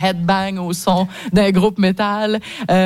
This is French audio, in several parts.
headbang au son d'un groupe métal.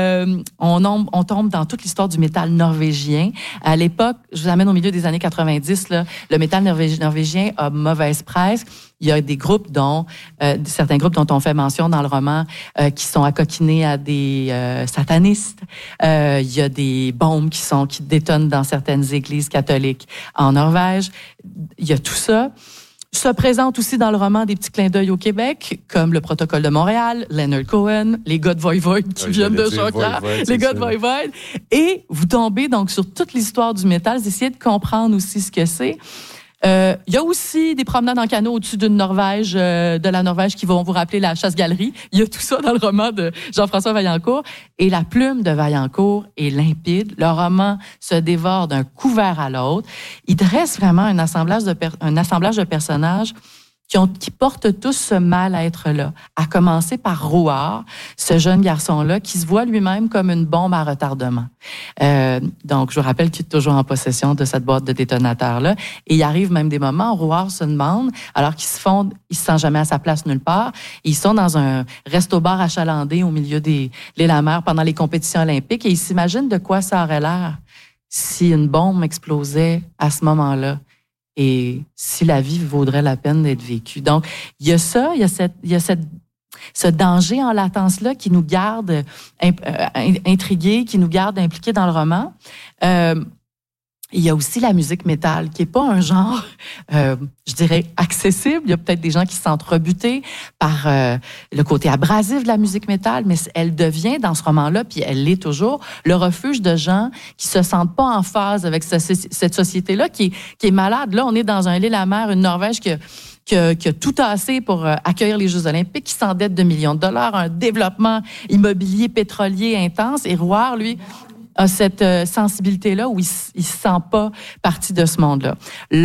On tombe dans toute l'histoire du métal norvégien. À l'époque, je vous amène au milieu des années 90, là, le métal norvégien a mauvaise presse. Il y a des groupes certains groupes dont on fait mention dans le roman, qui sont accoquinés à des satanistes. Il y a des bombes qui détonnent dans certaines églises catholiques en Norvège. Il y a tout ça. Se présentent aussi dans le roman des petits clins d'œil au Québec, comme le Protocole de Montréal, Leonard Cohen, les gars de Voivode qui viennent de Jonquière, les gars de Voivode. Et vous tombez donc sur toute l'histoire du métal, vous essayez de comprendre aussi ce que c'est. Il y a aussi des promenades en canot au-dessus de la Norvège qui vont vous rappeler la chasse-galerie. Il y a tout ça dans le roman de Jean-François Vaillancourt. Et la plume de Vaillancourt est limpide. Le roman se dévore d'un couvert à l'autre. Il dresse vraiment un assemblage de personnages qui portent tous ce mal-être-là, à commencer par Rouart, ce jeune garçon-là qui se voit lui-même comme une bombe à retardement. Donc, je vous rappelle qu'il est toujours en possession de cette boîte de détonateurs-là. Et il arrive même des moments où Rouart se demande, alors qu'il se sent jamais à sa place nulle part, ils sont dans un resto-bar achalandé au milieu des l'île-à-mer pendant les compétitions olympiques et il s'imagine de quoi ça aurait l'air si une bombe explosait à ce moment-là. Et si la vie vaudrait la peine d'être vécue. Donc, il y a ça, il y a ce danger en latence-là qui nous garde intrigués, qui nous garde impliqués dans le roman. Il y a aussi la musique métal, qui est pas un genre, je dirais, accessible. Il y a peut-être des gens qui se sentent rebutés par le côté abrasif de la musique métal, mais elle devient, dans ce roman-là, puis elle l'est toujours, le refuge de gens qui se sentent pas en phase avec cette société-là qui est malade. Là, on est dans un île-à-mer, une Norvège qui a tout tassé pour accueillir les Jeux olympiques, qui s'endette de millions de dollars, un développement immobilier pétrolier intense. Et Rouart, lui, a cette sensibilité-là où il se sent pas partie de ce monde-là.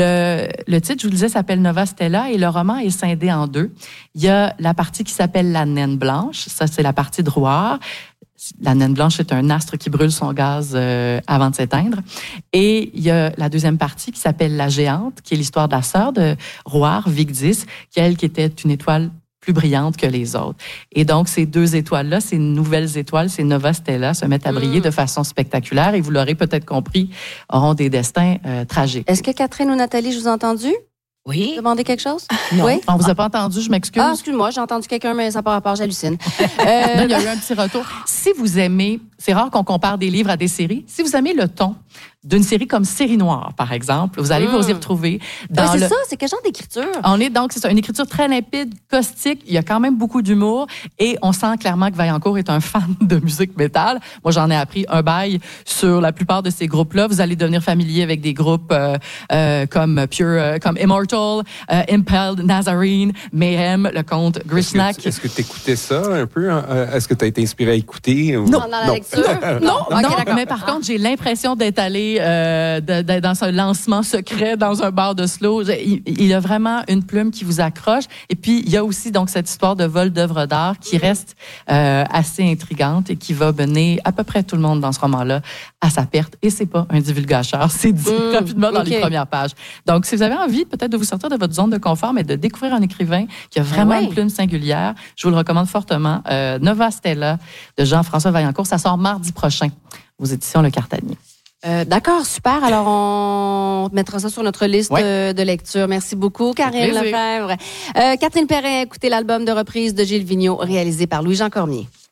Le titre, je vous le disais, s'appelle Nova Stella et le roman est scindé en deux. Il y a la partie qui s'appelle La Naine Blanche. Ça, c'est la partie de Rouart. La naine blanche est un astre qui brûle son gaz avant de s'éteindre. Et il y a la deuxième partie qui s'appelle La Géante, qui est l'histoire de la sœur de Rouart, Vigdis, qui était une étoile plus brillante que les autres. Et donc, ces deux étoiles-là, ces nouvelles étoiles, ces Nova Stella, se mettent à briller de façon spectaculaire et vous l'aurez peut-être compris, auront des destins tragiques. Est-ce que Catherine ou Nathalie, je vous ai entendu? Oui. Demander quelque chose? Non, oui? on vous a pas entendu, je m'excuse. Ah, excuse-moi, j'ai entendu quelqu'un, mais ça n'a pas rapport, j'hallucine. Non, il y a eu un petit retour. Si vous aimez, c'est rare qu'on compare des livres à des séries, si vous aimez le ton d'une série comme Série Noire, par exemple, vous allez vous y retrouver. C'est ça, c'est quel genre d'écriture? C'est ça, une écriture très limpide, caustique, il y a quand même beaucoup d'humour et on sent clairement que Vaillancourt est un fan de musique métal. Moi, j'en ai appris un bail sur la plupart de ces groupes-là. Vous allez devenir familier avec des groupes comme Immortal, Impelled, Nazarene, Mayhem, le comte Grishnak. Est-ce que tu écoutais ça un peu? Est-ce que tu as été inspiré à écouter? Ou... Non. Pendant la lecture? Non, mais par contre, j'ai l'impression d'être allée dans un lancement secret dans un bar de slow. Il y a vraiment une plume qui vous accroche. Et puis, il y a aussi donc cette histoire de vol d'œuvres d'art qui reste assez intrigante et qui va mener à peu près tout le monde dans ce roman-là à sa perte. Et c'est pas un divulgateur, c'est dit rapidement dans les premières pages. Donc, si vous avez envie peut-être de vous sortir de votre zone de confort, mais de découvrir un écrivain qui a vraiment une plume singulière, je vous le recommande fortement. Nova Stella de Jean-François Vaillancourt. Ça sort mardi prochain aux éditions Le Cartanier. D'accord, super. Alors, on mettra ça sur notre liste de lecture. Merci beaucoup, Karine Lefebvre. Catherine Perret, écoutez l'album de reprise de Gilles Vigneault, réalisé par Louis-Jean Cormier.